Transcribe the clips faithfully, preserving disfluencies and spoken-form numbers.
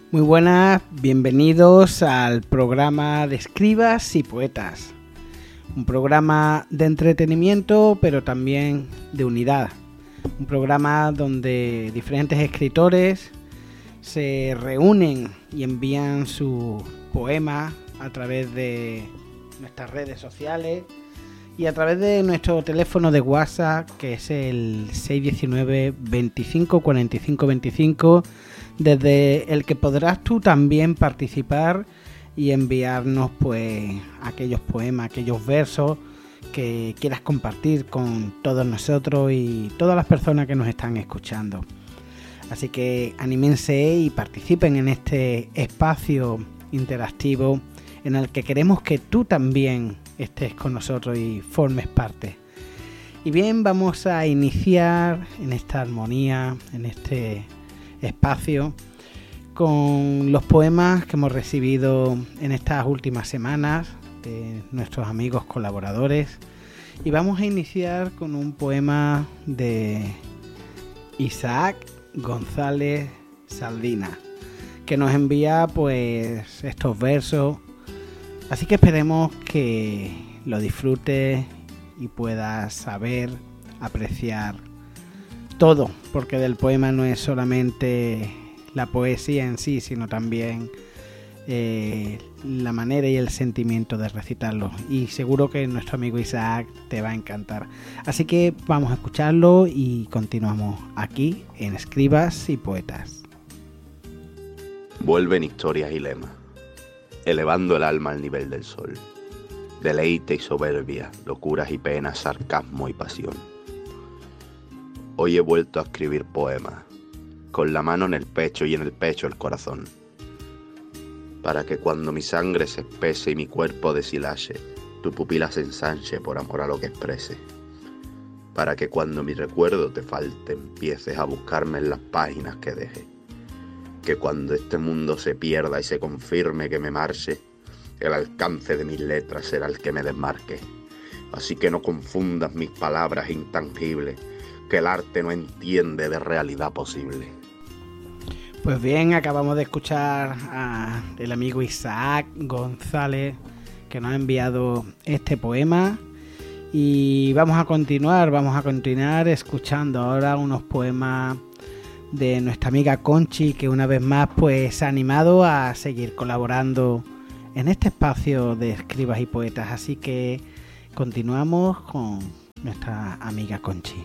Muy buenas, bienvenidos al programa de Escribas y Poetas. Un programa de entretenimiento, pero también de unidad. Un programa donde diferentes escritores se reúnen y envían sus poemas a través de nuestras redes sociales y a través de nuestro teléfono de WhatsApp, que es el seis uno nueve, veinticinco cuarenta y cinco veinticinco, desde el que podrás tú también participar y enviarnos pues aquellos poemas, aquellos versos que quieras compartir con todos nosotros y todas las personas que nos están escuchando. Así que anímense y participen en este espacio interactivo en el que queremos que tú también estés con nosotros y formes parte. Y bien, vamos a iniciar en esta armonía, en este espacio, con los poemas que hemos recibido en estas últimas semanas de nuestros amigos colaboradores. Y vamos a iniciar con un poema de Isaac González Saldina, que nos envía pues estos versos. Así que esperemos que lo disfrutes y puedas saber apreciar todo, porque del poema no es solamente la poesía en sí, sino también eh, la manera y el sentimiento de recitarlo. Y seguro que nuestro amigo Isaac te va a encantar. Así que vamos a escucharlo y continuamos aquí en Escribas y Poetas. Vuelven historias y lemas, elevando el alma al nivel del sol. Deleite y soberbia, locuras y penas, sarcasmo y pasión. Hoy he vuelto a escribir poemas, con la mano en el pecho y en el pecho el corazón, para que cuando mi sangre se espese y mi cuerpo deshilache, tu pupila se ensanche por amor a lo que exprese, para que cuando mi recuerdo te falte empieces a buscarme en las páginas que deje, que cuando este mundo se pierda y se confirme que me marche, el alcance de mis letras será el que me desmarque. Así que no confundas mis palabras intangibles, que el arte no entiende de realidad posible. Pues bien, acabamos de escuchar al amigo Isaac González, que nos ha enviado este poema, y vamos a continuar, vamos a continuar escuchando ahora unos poemas de nuestra amiga Conchi, que una vez más pues se ha animado a seguir colaborando en este espacio de Escribas y Poetas. Así que continuamos con nuestra amiga Conchi.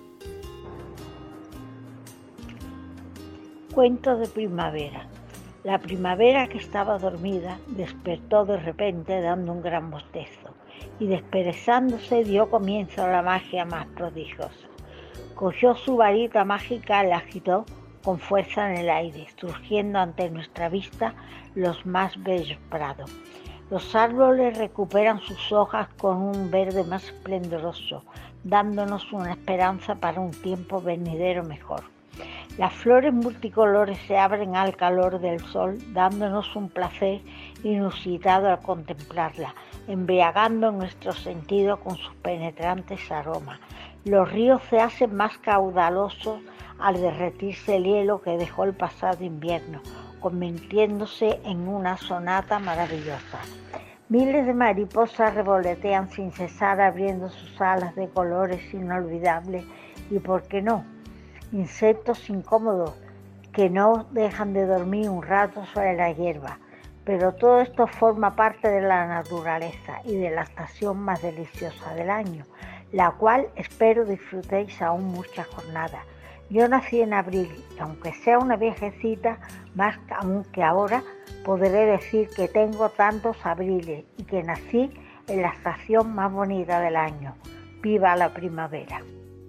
Cuento de primavera. La primavera, que estaba dormida, despertó de repente dando un gran bostezo y desperezándose dio comienzo a la magia más prodigiosa. Cogió su varita mágica, la agitó con fuerza en el aire, surgiendo ante nuestra vista los más bellos prados. Los árboles recuperan sus hojas con un verde más esplendoroso, dándonos una esperanza para un tiempo venidero mejor. Las flores multicolores se abren al calor del sol, dándonos un placer inusitado al contemplarla, embriagando nuestro sentido con sus penetrantes aromas. Los ríos se hacen más caudalosos al derretirse el hielo que dejó el pasado invierno, convirtiéndose en una sonata maravillosa. Miles de mariposas revolotean sin cesar, abriendo sus alas de colores inolvidables y, ¿por qué no?, insectos incómodos que no dejan de dormir un rato sobre la hierba. Pero todo esto forma parte de la naturaleza y de la estación más deliciosa del año, la cual espero disfrutéis aún muchas jornadas. Yo nací en abril y aunque sea una viejecita, más aún que ahora, podré decir que tengo tantos abriles y que nací en la estación más bonita del año. ¡Viva la primavera!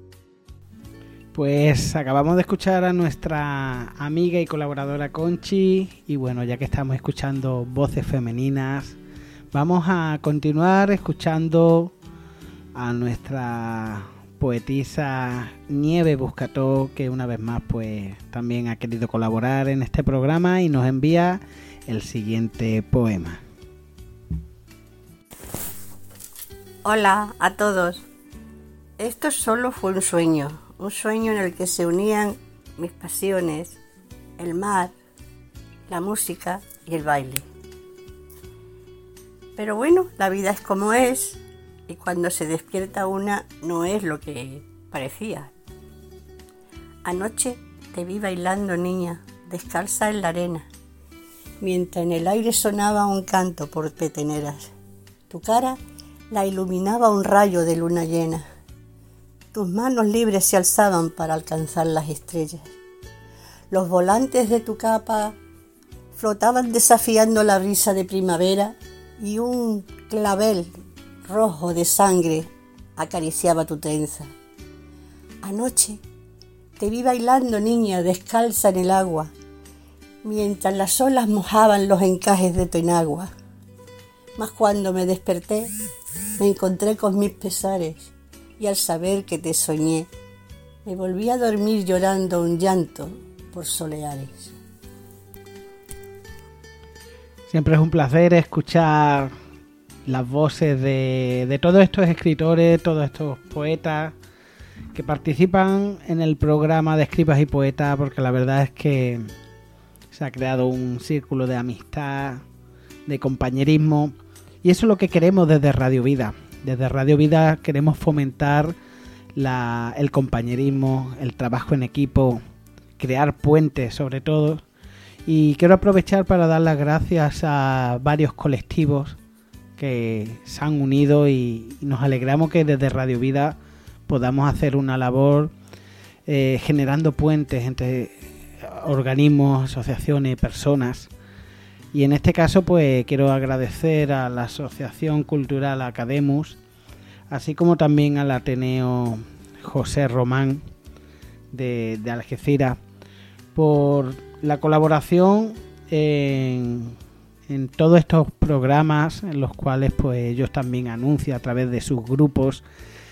Pues acabamos de escuchar a nuestra amiga y colaboradora Conchi, y bueno, ya que estamos escuchando voces femeninas, vamos a continuar escuchando a nuestra poetisa Nieve Buscató, que una vez más pues también ha querido colaborar en este programa y nos envía el siguiente poema. Hola a todos. Esto solo fue un sueño, un sueño en el que se unían mis pasiones, el mar, la música y el baile. Pero bueno, la vida es como es y cuando se despierta una no es lo que parecía. Anoche te vi bailando, niña, descalza en la arena, mientras en el aire sonaba un canto por peteneras. Tu cara la iluminaba un rayo de luna llena. Tus manos libres se alzaban para alcanzar las estrellas. Los volantes de tu capa flotaban desafiando la brisa de primavera y un clavel rojo de sangre acariciaba tu trenza. Anoche te vi bailando, niña, descalza en el agua, mientras las olas mojaban los encajes de tu enagua. Mas cuando me desperté, me encontré con mis pesares, y al saber que te soñé, me volví a dormir llorando un llanto por soleares. Siempre es un placer escuchar las voces de, de todos estos escritores, todos estos poetas que participan en el programa de Escribas y Poetas, porque la verdad es que se ha creado un círculo de amistad, de compañerismo, y eso es lo que queremos desde Radio Vida. Desde Radio Vida queremos fomentar la, el compañerismo, el trabajo en equipo, crear puentes sobre todo. Y quiero aprovechar para dar las gracias a varios colectivos que se han unido y, y nos alegramos que desde Radio Vida podamos hacer una labor eh, generando puentes entre organismos, asociaciones, personas. Y en este caso pues quiero agradecer a la Asociación Cultural Academus, así como también al Ateneo José Román de, de Algeciras, por la colaboración en, en todos estos programas en los cuales pues ellos también anuncian a través de sus grupos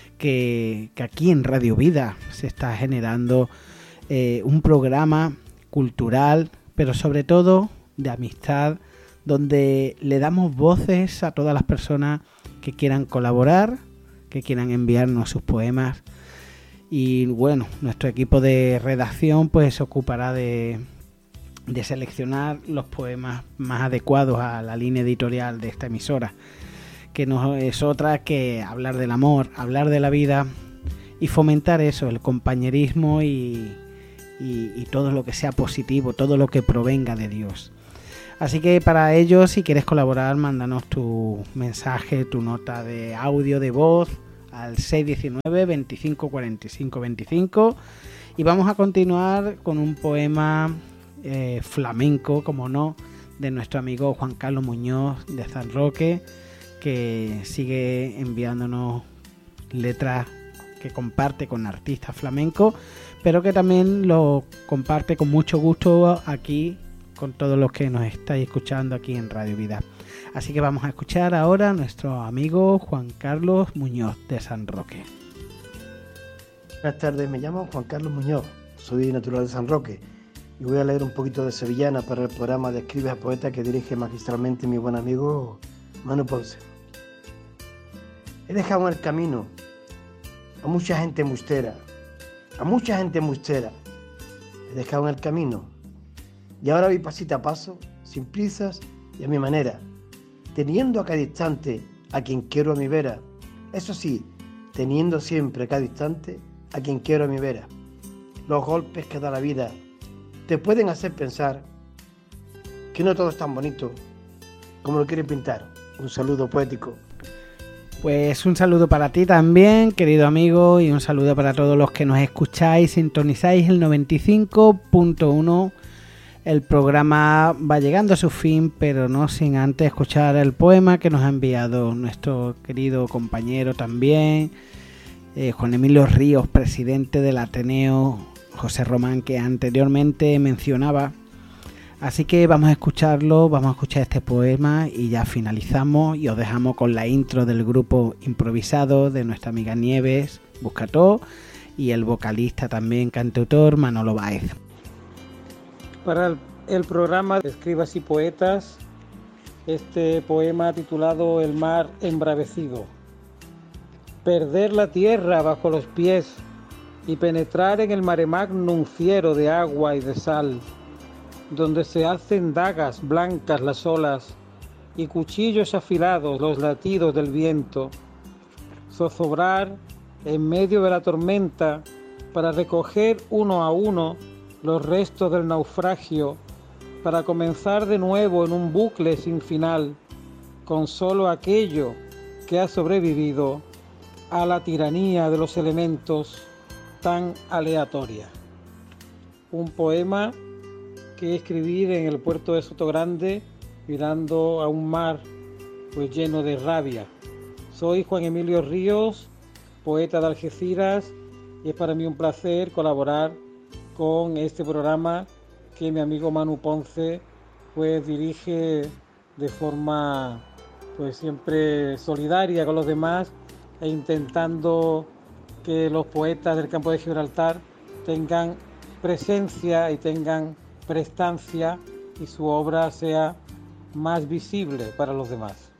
que, que aquí en Radio Vida se está generando eh, un programa cultural, pero sobre todo de amistad, donde le damos voces a todas las personas que quieran colaborar, que quieran enviarnos sus poemas. Y bueno, nuestro equipo de redacción pues se ocupará de, de seleccionar los poemas más adecuados a la línea editorial de esta emisora, que no es otra que hablar del amor, hablar de la vida y fomentar eso, el compañerismo y, y, y todo lo que sea positivo, todo lo que provenga de Dios. Así que para ello, si quieres colaborar, mándanos tu mensaje, tu nota de audio, de voz al seis uno nueve, veinticinco cuarenta y cinco veinticinco, y vamos a continuar con un poema eh, flamenco, como no, de nuestro amigo Juan Carlos Muñoz de San Roque, que sigue enviándonos letras que comparte con artistas flamencos, pero que también lo comparte con mucho gusto aquí con todos los que nos estáis escuchando aquí en Radio Vida. Así que vamos a escuchar ahora a nuestro amigo Juan Carlos Muñoz de San Roque. Buenas tardes, me llamo Juan Carlos Muñoz, soy natural de San Roque y voy a leer un poquito de sevillana para el programa de Escribas y Poetas que dirige magistralmente mi buen amigo Manu Ponce. He dejado en el camino a mucha gente embustera, a mucha gente embustera, he dejado en el camino. Y ahora voy pasito a paso, sin prisas y a mi manera, teniendo a cada instante a quien quiero a mi vera. Eso sí, teniendo siempre a cada instante a quien quiero a mi vera. Los golpes que da la vida te pueden hacer pensar que no todo es tan bonito como lo quieren pintar. Un saludo poético. Pues un saludo para ti también, querido amigo, y un saludo para todos los que nos escucháis, sintonizáis el noventa y cinco punto uno. El programa va llegando a su fin, pero no sin antes escuchar el poema que nos ha enviado nuestro querido compañero también, eh, Juan Emilio Ríos, presidente del Ateneo José Román, que anteriormente mencionaba. Así que vamos a escucharlo, vamos a escuchar este poema y ya finalizamos y os dejamos con la intro del grupo improvisado de nuestra amiga Nieves Buscató y el vocalista también, cantautor Manolo Báez. Para el, el programa de Escribas y Poetas, este poema titulado El mar embravecido. Perder la tierra bajo los pies y penetrar en el mare magnum fiero de agua y de sal. donde se hacen dagas blancas las olas y cuchillos afilados los latidos del viento, zozobrar en medio de la tormenta para recoger uno a uno los restos del naufragio, para comenzar de nuevo en un bucle sin final, con solo aquello que ha sobrevivido a la tiranía de los elementos tan aleatoria. Un poema que escribí en el puerto de Sotogrande, mirando a un mar pues lleno de rabia. Soy Juan Emilio Ríos, poeta de Algeciras, y es para mí un placer colaborar con este programa que mi amigo Manu Ponce pues dirige de forma pues siempre solidaria con los demás e intentando que los poetas del campo de Gibraltar tengan presencia y tengan prestancia y su obra sea más visible para los demás.